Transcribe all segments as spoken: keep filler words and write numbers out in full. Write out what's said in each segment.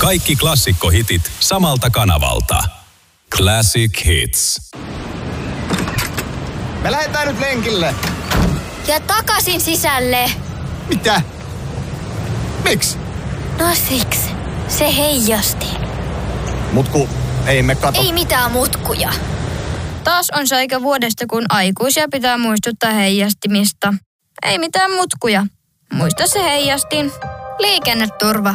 Kaikki klassikkohitit samalta kanavalta. Classic Hits. Me lähdetään nyt lenkille. Ja takaisin sisälle. Mitä? Miksi? No siksi. Se heijasti. Mutku, ei me kato. Ei mitään mutkuja. Taas on se aika vuodesta, kun aikuisia pitää muistuttaa heijastimista. Ei mitään mutkuja. Muista se heijastin. Liikenneturva.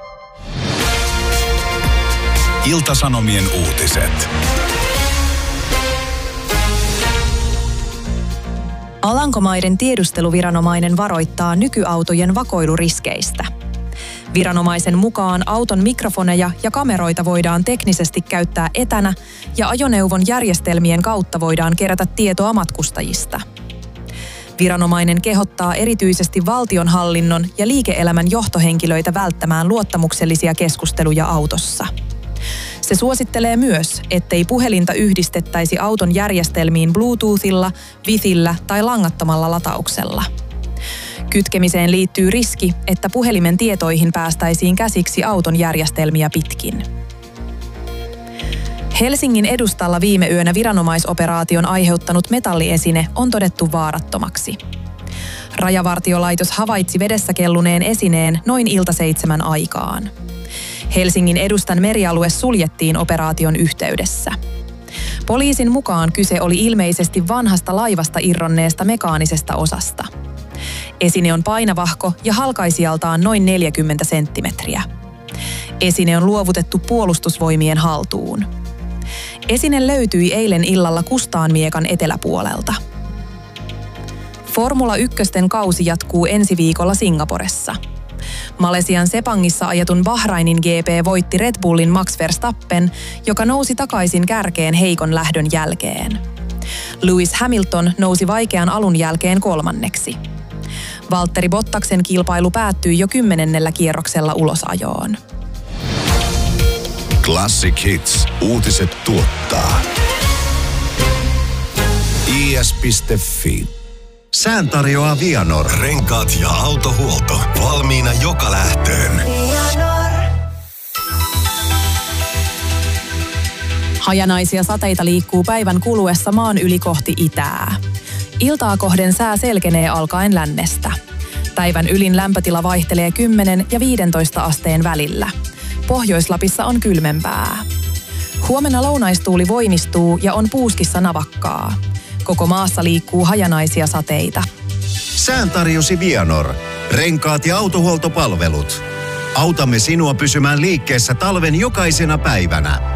Ilta-Sanomien uutiset. Alankomaiden tiedusteluviranomainen varoittaa nykyautojen vakoiluriskeistä. Viranomaisen mukaan auton mikrofoneja ja kameroita voidaan teknisesti käyttää etänä ja ajoneuvon järjestelmien kautta voidaan kerätä tietoa matkustajista. Viranomainen kehottaa erityisesti valtionhallinnon ja liike-elämän johtohenkilöitä välttämään luottamuksellisia keskusteluja autossa. Se suosittelee myös, ettei puhelinta yhdistettäisi auton järjestelmiin Bluetoothilla, Wifillä tai langattomalla latauksella. Kytkemiseen liittyy riski, että puhelimen tietoihin päästäisiin käsiksi auton järjestelmiä pitkin. Helsingin edustalla viime yönä viranomaisoperaation aiheuttanut metalliesine on todettu vaarattomaksi. Rajavartiolaitos havaitsi vedessä kelluneen esineen noin ilta seitsemän aikaan. Helsingin edustan merialue suljettiin operaation yhteydessä. Poliisin mukaan kyse oli ilmeisesti vanhasta laivasta irronneesta mekaanisesta osasta. Esine on painavahko ja halkaisijaltaan noin neljäkymmentä senttimetriä. Esine on luovutettu puolustusvoimien haltuun. Esine löytyi eilen illalla Kustaanmiekan eteläpuolelta. Formula ykkösten kausi jatkuu ensi viikolla Singaporessa. Malesian Sepangissa ajetun Bahrainin G P voitti Red Bullin Max Verstappen, joka nousi takaisin kärkeen heikon lähdön jälkeen. Lewis Hamilton nousi vaikean alun jälkeen kolmanneksi. Valtteri Bottaksen kilpailu päättyi jo kymmenennellä kierroksella ulosajoon. Classic Hits. Uutiset tuottaa I S piste F I. Sään tarjoaa Vianor. Renkaat ja autohuolto. Valmiina joka lähtöön. Hajanaisia sateita liikkuu päivän kuluessa maan yli kohti itää. Iltaa kohden sää selkenee alkaen lännestä. Päivän ylin lämpötila vaihtelee kymmenen ja viisitoista asteen välillä. Pohjois-Lapissa on kylmempää. Huomenna lounaistuuli voimistuu ja on puuskissa navakkaa. Koko maassa liikkuu hajanaisia sateita. Sään tarjosi Vianor. Renkaat ja autohuoltopalvelut. Autamme sinua pysymään liikkeessä talven jokaisena päivänä.